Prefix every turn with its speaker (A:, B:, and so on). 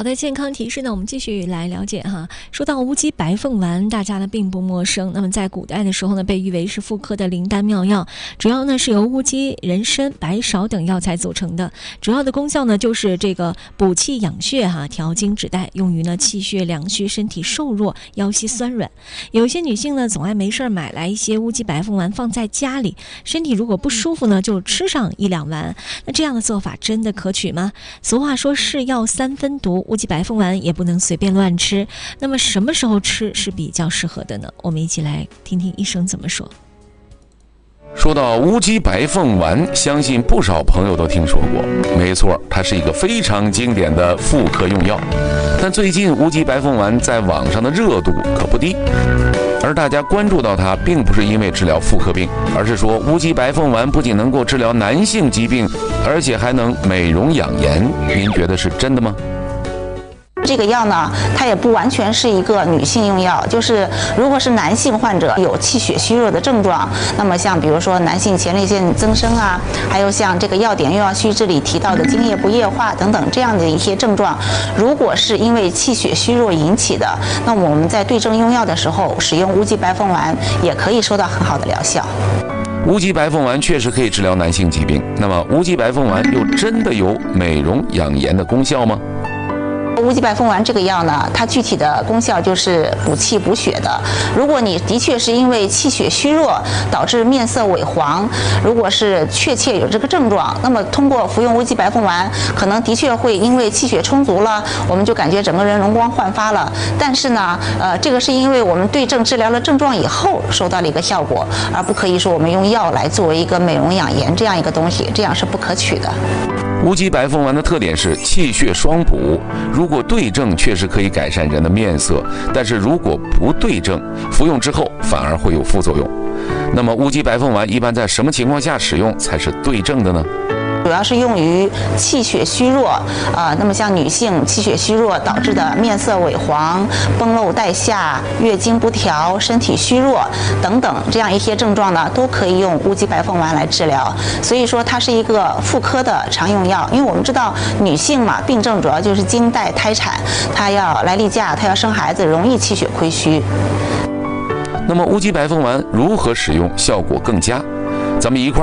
A: 好的，健康提示呢，我们继续来了解哈。说到乌鸡白凤丸，大家呢并不陌生。那么在古代的时候呢，被誉为是妇科的灵丹妙药，主要呢是由乌鸡、人参、白芍等药材组成的。主要的功效呢就是这个补气养血哈，调经止带，用于呢气血两虚、身体瘦弱、腰膝酸软。有些女性呢总爱没事买来一些乌鸡白凤丸放在家里，身体如果不舒服呢，就吃上1-2丸。那这样的做法真的可取吗？俗话说是药3分毒，乌鸡白凤丸也不能随便乱吃。那么什么时候吃是比较适合的呢？我们一起来听听医生怎么说。
B: 说到乌鸡白凤丸，相信不少朋友都听说过。没错，它是一个非常经典的妇科用药。但最近乌鸡白凤丸在网上的热度可不低，而大家关注到它，并不是因为治疗妇科病，而是说乌鸡白凤丸不仅能够治疗男性疾病，而且还能美容养颜。您觉得是真的吗？
C: 这个药呢，它也不完全是一个女性用药，就是如果是男性患者有气血虚弱的症状，那么像比如说男性前列腺增生啊，还有像这个药典用药须知里提到的精液不液化等等这样的一些症状，如果是因为气血虚弱引起的，那么我们在对症用药的时候使用乌鸡白凤丸也可以收到很好的疗效。
B: 乌鸡白凤丸确实可以治疗男性疾病，那么乌鸡白凤丸又真的有美容养颜的功效吗？
C: 乌鸡白凤丸这个药呢，它具体的功效就是补气补血的。如果你的确是因为气血虚弱导致面色萎黄，如果是确切有这个症状，那么通过服用乌鸡白凤丸，可能的确会因为气血充足了，我们就感觉整个人容光焕发了。但是呢，这个是因为我们对症治疗了症状以后收到了一个效果，而不可以说我们用药来作为一个美容养颜这样一个东西，这样是不可取的。
B: 乌鸡白凤丸的特点是气血双补，如果对症确实可以改善人的面色，但是如果不对症，服用之后反而会有副作用。那么乌鸡白凤丸一般在什么情况下使用才是对症的呢？
C: 主要是用于气血虚弱那么像女性气血虚弱导致的面色萎黄、崩漏带下、月经不调、身体虚弱等等这样一些症状呢，都可以用乌鸡白凤丸来治疗。所以说它是一个妇科的常用药，因为我们知道女性嘛，病症主要就是经带胎产，她要来例假，她要生孩子，容易气血亏虚。
B: 那么乌鸡白凤丸如何使用效果更佳？咱们一块